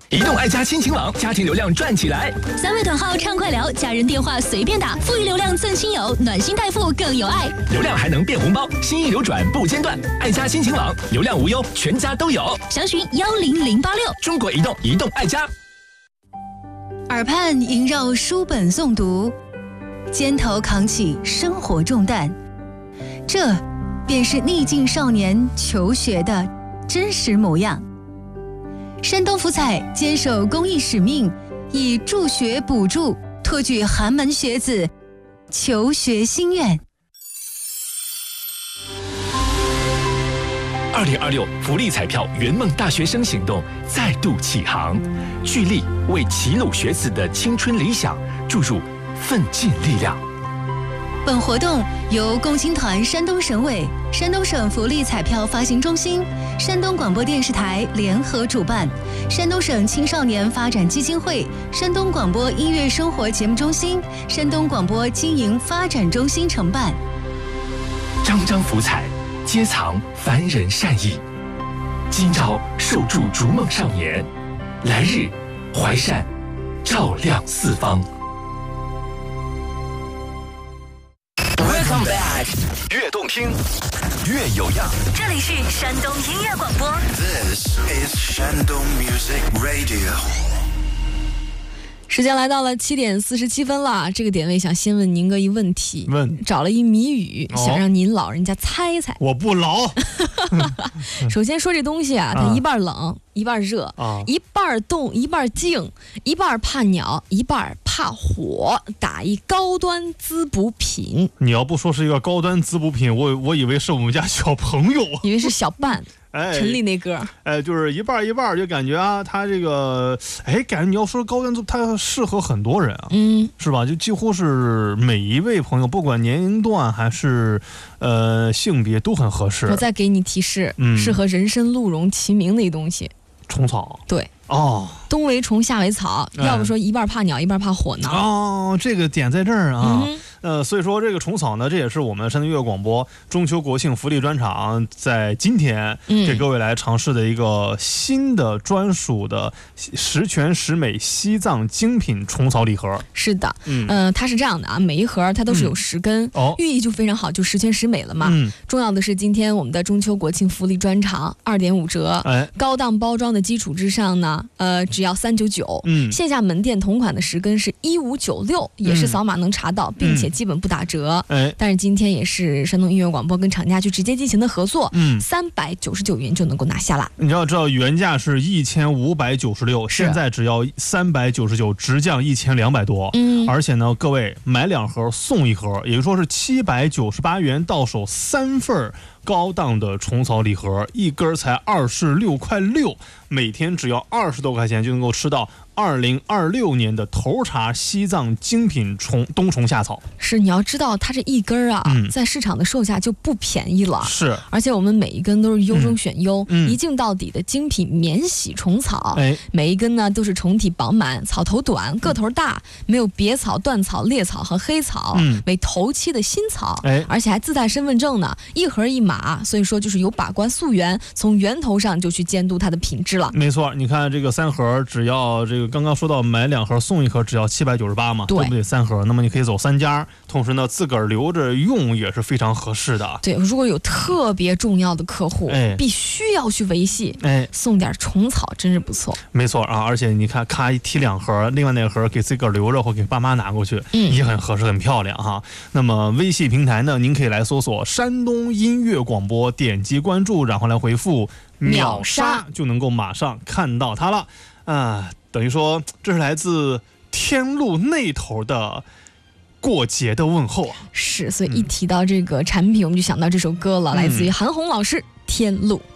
移动爱家亲情网，家庭流量赚起来 ！3位短号畅快聊，家人电话随便打，富裕流量赠亲友，暖心代付更有爱， 流量还能变红包，心意流转不间断。爱家亲情网，流量无忧，全家都有。 详询10086。 中国移动，移动爱家。 耳畔萦绕书本诵读，肩头扛起生活重担，这便是逆境少年求学的真实模样。山东福彩坚守公益使命，以助学补助托举寒门学子求学心愿。 2026福利彩票圆梦大学生行动再度启航，聚力为齐鲁学子的青春理想注入奋进力量。 本活动由共青团山东省委、山东省福利彩票发行中心、山东广播电视台联合主办，山东省青少年发展基金会、山东广播音乐生活节目中心、山东广播经营发展中心承办。 张张福彩，皆藏凡人善意。今朝受助逐梦少年，来日怀善照亮四方。Welcome back， 越动听，越有样。 这里是山东音乐广播。 This is Shandong Music Radio。 时间来到了7点47分了，这个点位想先问您一问题，找了一谜语，想让您老人家猜猜。 我不老。 首先说这东西啊，它一半冷一半热，一半冻一半静，一半怕鸟一半怕火，打一高端滋补品。 你要不说是一个高端滋补品，我以为是我们家小朋友， 以为是小半。陈粒那歌， 就是一半一半，就感觉啊，它这个，感觉你要说高端，它适合很多人啊，是吧？就几乎是每一位朋友，不管年龄段还是性别都很合适。 我再给你提示，适合人参鹿茸齐名的一东西， 虫草。 对。冬为虫，夏为草，要不说一半怕鸟一半怕火呢。 这个点在这儿啊。所以说这个虫草呢，这也是我们山东音乐广播中秋国庆福利专场在今天给各位来尝试的一个新的专属的十全十美西藏精品虫草礼盒。 是的，它是这样的啊，每一盒它都是有10根，寓意就非常好，就十全十美了嘛。重要的是今天我们的中秋国庆福利专场2.5折，高档包装的基础之上呢，只要399，线下门店同款的10根是1596，也是扫码能查到，并且基本不打折。但是今天也是山东音乐广播跟厂家去直接进行的合作，399元就能够拿下了。 你要知道原价是1596，现在只要399，直降1200多。而且呢，各位买2盒送1盒，也就是说是798元到手3份高档的虫草礼盒，一根才26.6块，每天只要20多块钱就能够吃到2026年的头茬西藏精品冬虫夏草。 是，你要知道它这一根啊，在市场的售价就不便宜了。 是， 而且我们每一根都是优中选优，一镜到底的精品免洗虫草。每一根呢都是虫体饱满，草头短，个头大，没有别草、断草、裂草和黑草，为头期的新草。而且还自带身份证呢，一盒一码，所以说就是有把关溯源，从源头上就去监督它的品质了。 没错，你看这个3盒，只要这个刚刚说到买2盒送1盒，只要798嘛，对不对？3盒，那么你可以走3家，同时呢自个儿留着用也是非常合适的。 对，如果有特别重要的客户，必须要去维系，送点虫草真是不错。 没错啊，而且你看，咔一提2盒，另外那盒给自个儿留着或给爸妈拿过去，也很合适，很漂亮哈。那么微信平台呢，您可以来搜索山东音乐广播，点击关注，然后来回复秒杀，就能够马上看到它了啊。等于说这是来自天路那头的过节的问候啊。 是，所以一提到这个产品，我们就想到这首歌了，来自于韩红老师《天路》。